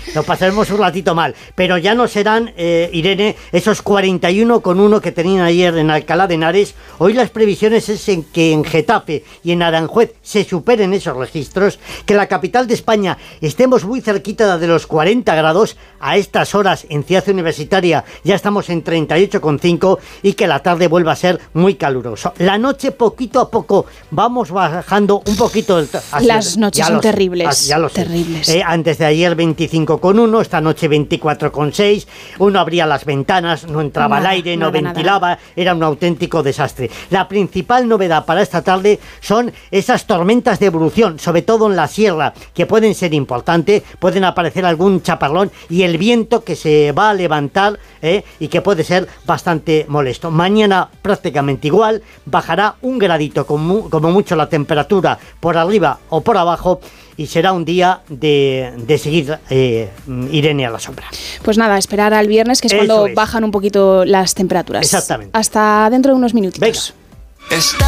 lo pasaremos un ratito mal, pero ya no serán, Irene, esos 41,1 que tenían ayer en Alcalá de Henares. Hoy las previsiones es en que en Getafe y en Aranjuez se superen esos registros, que la capital de España estemos muy cerquita de los 40 grados. A estas horas en Ciudad Universitaria ya estamos en 38,5 y que la tarde vuelva a ser muy caluroso. La noche poquito a poco vamos bajando un poquito. Las noches son terribles. Ya lo sé. Terribles. Antes de ayer 25,1, esta noche 24,6. Uno abría las ventanas, no entraba el aire, no ventilaba, era un auténtico desastre. La principal novedad para esta tarde son esas tormentas de evolución, sobre todo en la sierra, que pueden ser importantes, pueden aparecer algún chaparrón y el viento que se va a levantar y que puede ser bastante molesto. Mañana prácticamente igual, bajará un gradito como mucho la temperatura por arriba o por abajo, y será un día de seguir, Irene, a la sombra. Pues nada, esperar al viernes, que es cuando bajan un poquito las temperaturas. Exactamente. Hasta dentro de unos minutitos. Venga.